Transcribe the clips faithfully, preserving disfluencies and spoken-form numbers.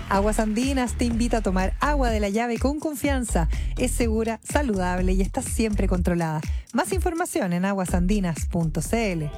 Aguas Andinas te invita a tomar agua de la llave con confianza. Es segura, saludable y está siempre controlada. Más información en aguas andinas punto c l.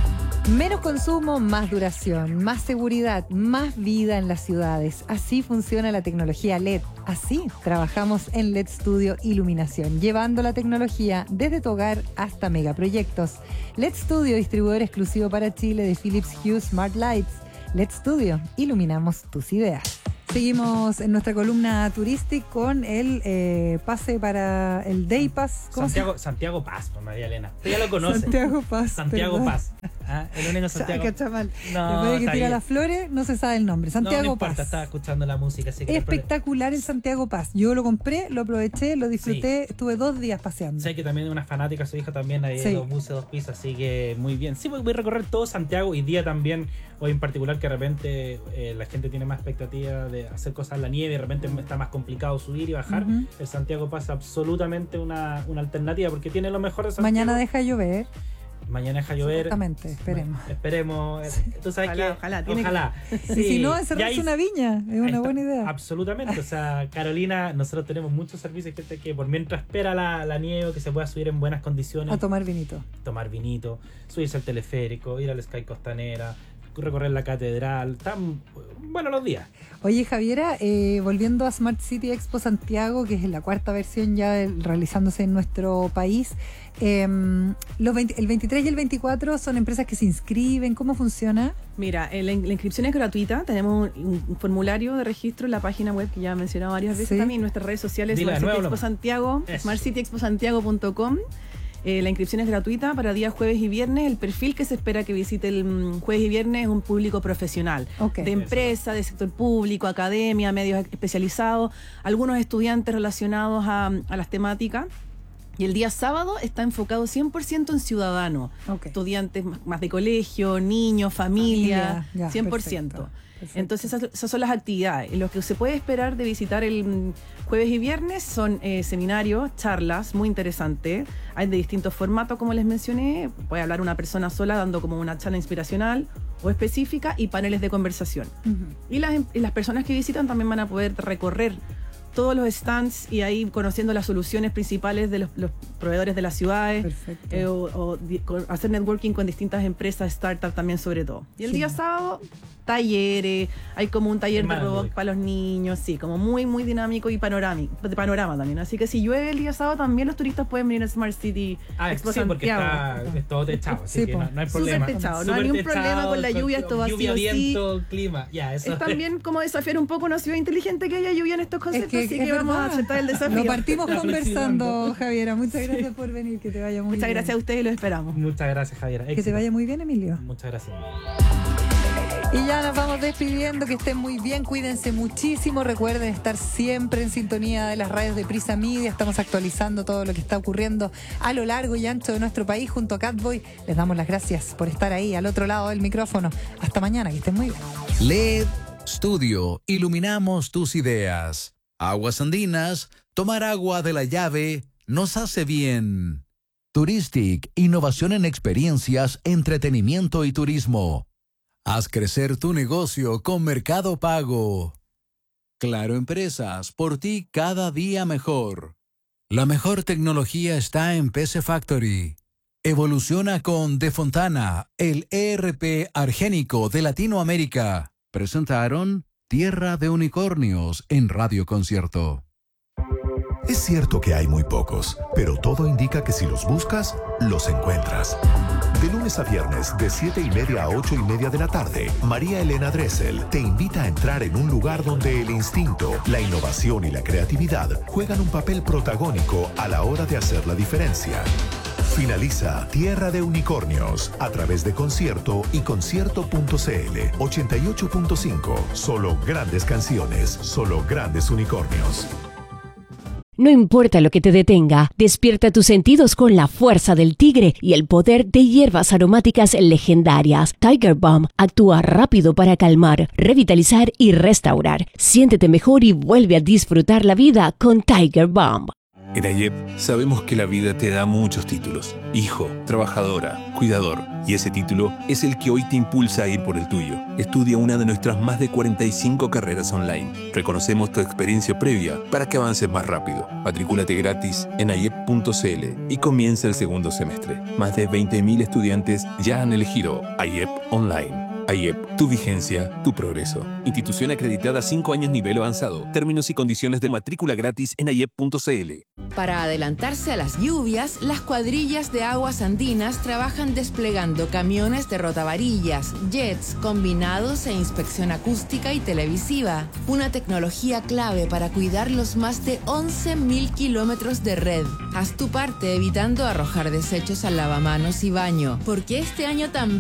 Menos consumo, más duración, más seguridad, más vida en las ciudades. Así funciona la tecnología L E D. Así trabajamos en L E D Studio Iluminación, llevando la tecnología desde tu hogar hasta megaproyectos. L E D Studio, distribuidor exclusivo para Chile de Philips Hue Smart Lights. L E D Studio, iluminamos tus ideas. Seguimos en nuestra columna turística con el eh, pase para el Day Pass. Santiago, Santiago Paz, pues, María Elena. Usted ya lo conoce. Santiago Paz. Santiago perdón. Paz. ¿Ah? El único Santiago. Chaca, chaval. No, Después de que está tira bien. las flores, no se sabe el nombre. Santiago no, no importa, Paz. estaba escuchando la música. Así que Espectacular el Santiago Paz. Yo lo compré, lo aproveché, lo disfruté. Sí. Estuve dos días paseando. Sé que también una fanática, su hija también, hay Sí. dos buses, dos pisos, así que muy bien. Sí, voy a recorrer todo Santiago y día también, hoy en particular, que de repente eh, la gente tiene más expectativa de hacer cosas en la nieve y de repente está más complicado subir y bajar. Uh-huh. El Santiago pasa absolutamente una, una alternativa porque tiene lo mejor de Santiago. Mañana deja llover. Mañana deja llover. Exactamente, esperemos. Bueno, esperemos. Sí. Tú sabes ojalá, que, ojalá. Tiene ojalá. Que... Sí. Y si no, encerrarse hay... una viña. Es una está, buena idea. Absolutamente. O sea, Carolina, nosotros tenemos muchos servicios que, que por mientras espera la, la nieve, que se pueda subir en buenas condiciones. A tomar vinito. Tomar vinito, subirse al teleférico, ir al Sky Costanera, recorrer la catedral. Están buenos los días. Oye, Javiera, eh, volviendo a Smart City Expo Santiago, que es la cuarta versión ya de, realizándose en nuestro país, eh, los veinte, el veintitrés y el veinticuatro son empresas que se inscriben. ¿Cómo funciona? Mira, eh, la, la inscripción es gratuita. Tenemos un, un formulario de registro en la página web que ya he mencionado varias veces, sí. También en nuestras redes sociales, Dila, Smart City nuevo, Expo Santiago, Eso. smart city expo santiago punto com. Eh, la inscripción es gratuita para días jueves y viernes. El perfil que se espera que visite el um, jueves y viernes es un público profesional, okay. de empresa, de sector público, academia, medios especializados, algunos estudiantes relacionados a, a las temáticas. Y el día sábado está enfocado cien por ciento en ciudadanos, okay. Estudiantes más, más de colegio, niños, familia, familia ya, cien por ciento. Perfecto. Perfecto. Entonces esas, esas son las actividades. Lo que se puede esperar de visitar el jueves y viernes son eh, seminarios, charlas muy interesantes. Hay de distintos formatos, como les mencioné. Puede hablar una persona sola dando como una charla inspiracional o específica y paneles de conversación. Uh-huh. Y, las, y las personas que visitan también van a poder recorrer todos los stands y ahí conociendo las soluciones principales de los, los proveedores de las ciudades, eh, o, o di, con, hacer networking con distintas empresas, startups también sobre todo. Y el sí. día sábado, talleres, hay como un taller Hermano, de robots para los niños, sí, como muy muy dinámico y panorámico, de panorama también. Así que si llueve el día sábado también los turistas pueden venir a Smart City ah, Expo sí, Santiago. porque está, es todo techado, así sí, que no, no hay problema. Súper techado, Super no hay ningún techado, problema con la lluvia, esto va así lluvia, o viento, sí. clima, ya, eso. Es también como desafiar un poco una ciudad inteligente que haya lluvia en estos conceptos, es que, así que vamos a aceptar el desafío. Lo partimos conversando, Javiera. Muchas gracias sí. por venir, que te vaya muy Muchas bien. gracias a ustedes y los esperamos. Muchas gracias, Javiera. Que te vaya muy bien, Emilio. Muchas gracias. Y ya nos vamos despidiendo, que estén muy bien, cuídense muchísimo, recuerden estar siempre en sintonía de las radios de Prisa Media, estamos actualizando todo lo que está ocurriendo a lo largo y ancho de nuestro país junto a Catboy. Les damos las gracias por estar ahí al otro lado del micrófono. Hasta mañana, que estén muy bien. L E D Studio, iluminamos tus ideas. Aguas Andinas, tomar agua de la llave nos hace bien. Touristic, innovación en experiencias, entretenimiento y turismo. Haz crecer tu negocio con Mercado Pago. Claro Empresas, por ti cada día mejor. La mejor tecnología está en P C Factory. Evoluciona con De Fontana, el E R P argénico de Latinoamérica. Presentaron Tierra de Unicornios en Radio Concierto. Es cierto que hay muy pocos, pero todo indica que si los buscas, los encuentras. De lunes a viernes, de siete y media a ocho y media de la tarde, María Elena Dressel te invita a entrar en un lugar donde el instinto, la innovación y la creatividad juegan un papel protagónico a la hora de hacer la diferencia. Finaliza Tierra de Unicornios a través de Concierto y concierto punto c l. ochenta y ocho punto cinco. Solo grandes canciones, solo grandes unicornios. No importa lo que te detenga, despierta tus sentidos con la fuerza del tigre y el poder de hierbas aromáticas legendarias. Tiger Balm actúa rápido para calmar, revitalizar y restaurar. Siéntete mejor y vuelve a disfrutar la vida con Tiger Balm. En A Y E P sabemos que la vida te da muchos títulos. Hijo, trabajadora, cuidador. Y ese título es el que hoy te impulsa a ir por el tuyo. Estudia una de nuestras más de cuarenta y cinco carreras online. Reconocemos tu experiencia previa para que avances más rápido. Matricúlate gratis en ayep punto cl y comienza el segundo semestre. Más de veinte mil estudiantes ya han elegido A Y E P Online. A Y E P, tu vigencia, tu progreso. Institución acreditada cinco años nivel avanzado. Términos y condiciones de matrícula gratis en ayep punto cl. Para adelantarse a las lluvias, las cuadrillas de Aguas Andinas trabajan desplegando camiones de rotavarillas, jets, combinados e inspección acústica y televisiva. Una tecnología clave para cuidar los más de once mil kilómetros de red. Haz tu parte evitando arrojar desechos al lavamanos y baño, porque este año también